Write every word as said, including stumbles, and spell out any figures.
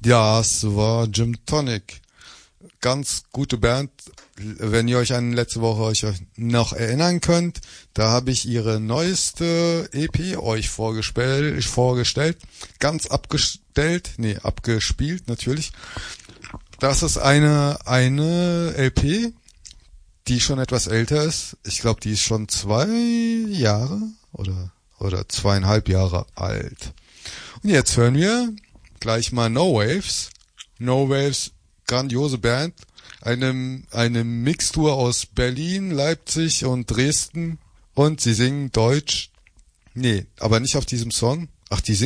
Ja, es war Gym Tonic. Ganz gute Band. Wenn ihr euch an letzte Woche euch noch erinnern könnt, da habe ich ihre neueste E P euch vorgestellt, vorgestellt, ganz abgestellt, nee, abgespielt natürlich. Das ist eine eine L P, die schon etwas älter ist. Ich glaube, die ist schon zwei Jahre oder oder zweieinhalb Jahre alt. Und jetzt hören wir gleich mal No Waves. No Waves, grandiose Band. Eine, eine Mixtur aus Berlin, Leipzig und Dresden. Und sie singen Deutsch. Nee, aber nicht auf diesem Song. Ach, die singen